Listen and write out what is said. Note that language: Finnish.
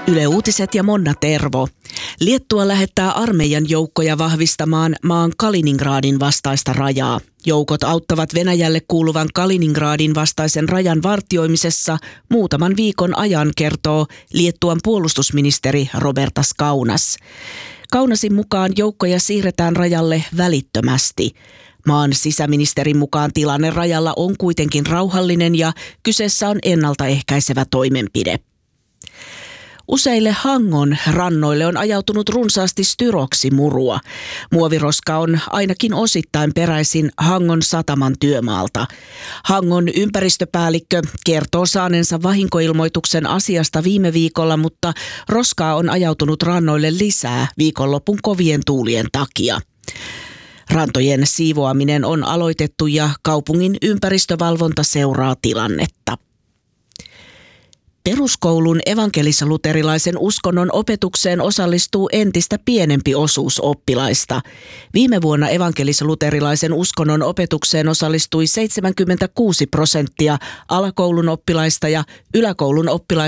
Yle Uutiset ja Monna Tervo. Liettua lähettää armeijan joukkoja vahvistamaan maan Kaliningradin vastaista rajaa. Joukot auttavat Venäjälle kuuluvan Kaliningradin vastaisen rajan vartioimisessa muutaman viikon ajan, kertoo Liettuan puolustusministeri Robertas Kaunas. Kaunasin mukaan joukkoja siirretään rajalle välittömästi. Maan sisäministerin mukaan tilanne rajalla on kuitenkin rauhallinen ja kyseessä on ennaltaehkäisevä toimenpide. Useille Hangon rannoille on ajautunut runsaasti styroksimurua. Muoviroska on ainakin osittain peräisin Hangon sataman työmaalta. Hangon ympäristöpäällikkö kertoo saaneensa vahinkoilmoituksen asiasta viime viikolla, mutta roskaa on ajautunut rannoille lisää viikonlopun kovien tuulien takia. Rantojen siivoaminen on aloitettu ja kaupungin ympäristövalvonta seuraa tilannetta. Peruskoulun evankelis-luterilaisen uskonnon opetukseen osallistuu entistä pienempi osuus oppilaista. Viime vuonna evankelis-luterilaisen uskonnon opetukseen osallistui 76% alakoulun oppilaista ja yläkoulun oppilaista